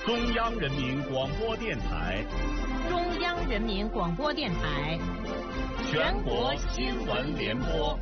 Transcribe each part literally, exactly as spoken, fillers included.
中央人民广播电台， 中央人民广播电台， 全国新闻联播。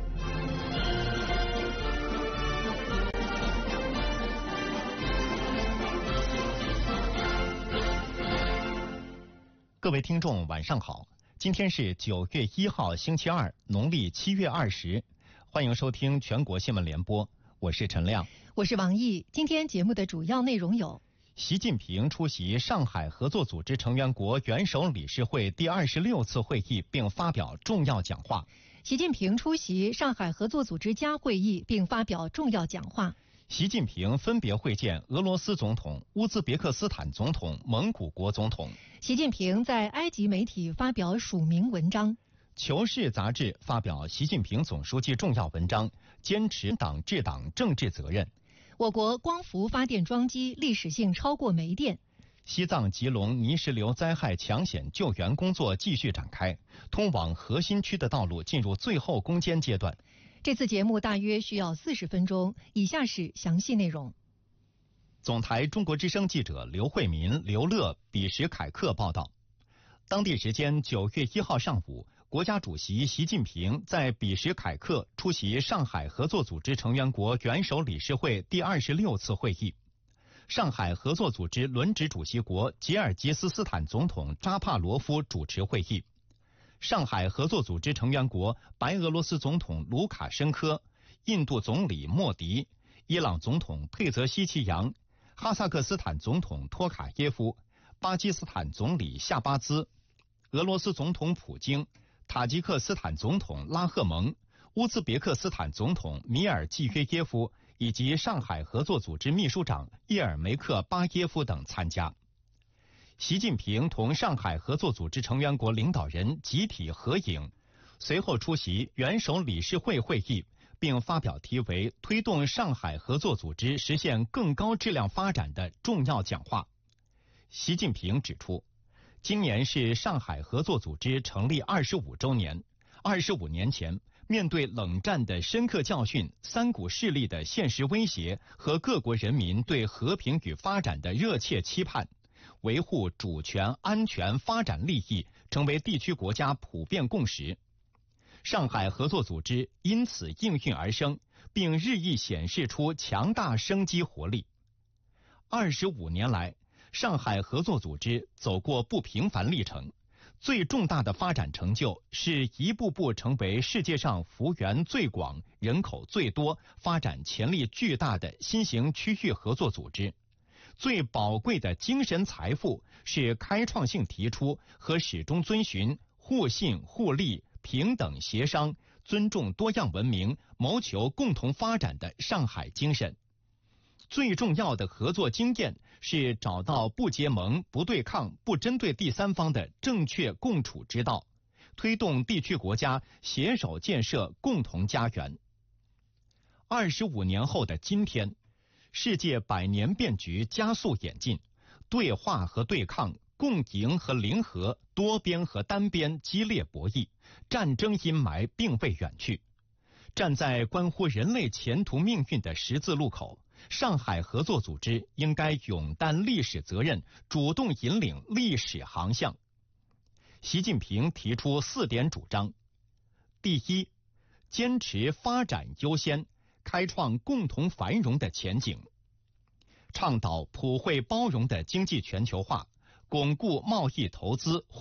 各位听众，晚上好！今天是九月一号，星期二，农历七月二十。欢迎收听全国新闻联播，我是陈亮， 我是王毅。今天节目的主要内容有： 习近平出席上海合作组织成员国元首理事会第二十六次会议，并发表重要讲话。 习近平出席上海合作组织加会议，并发表重要讲话。 习近平分别会见俄罗斯总统、乌兹别克斯坦总统、蒙古国总统。 习近平在埃及媒体发表署名文章。 求是杂志发表习近平总书记重要文章，坚持党治党政治责任。 我国光伏发电装机历史性超过煤电。 西藏吉隆泥石流灾害抢险救援工作继续展开，通往核心区的道路进入最后攻坚阶段。 这次节目大约需要四十分钟，以下是详细内容。 总台中国之声记者刘慧民、刘乐、比什凯克报道。当地时间九月一号上午，国家主席习近平在比什凯克出席上海合作组织成员国元首理事会第二十六次会议。上海合作组织轮值主席国吉尔吉斯斯坦总统扎帕罗夫主持会议。上海合作组织成员国白俄罗斯总统卢卡申科、印度总理莫迪、伊朗总统佩泽希奇扬、哈萨克斯坦总统托卡耶夫、巴基斯坦总理夏巴兹、俄罗斯总统普京、塔吉克斯坦总统拉赫蒙、乌兹别克斯坦总统米尔季约耶夫以及上海合作组织秘书长叶尔梅克巴耶夫等参加。习近平同上海合作组织成员国领导人集体合影，随后出席元首理事会会议，并发表题为“推动上海合作组织实现更高质量发展”的重要讲话。习近平指出，今年是上海合作组织成立二十五周年。二十五年前，面对冷战的深刻教训、三股势力的现实威胁和各国人民对和平与发展的热切期盼，维护主权、安全、发展利益成为地区国家普遍共识。上海合作组织因此应运而生，并日益显示出强大生机活力。二十五年来，上海合作组织走过不平凡历程，最重大的发展成就是一步步成为世界上幅员最广、人口最多、发展潜力巨大的新型区域合作组织。最宝贵的精神财富是开创性提出和始终遵循互信互利、平等协商、尊重多样文明、谋求共同发展的上海精神。最重要的合作经验是找到不结盟、不对抗、不针对第三方的正确共处之道，推动地区国家携手建设共同家园。二十五年后的今天，世界百年变局加速演进，对话和对抗、共赢和零和、多边和单边激烈博弈，战争阴霾并未远去。站在关乎人类前途命运的十字路口，上海合作组织应该勇担历史责任，主动引领历史航向。习近平提出四点主张：第一，坚持发展优先，开创共同繁荣的前景，倡导普惠包容的经济全球化，巩固贸易投资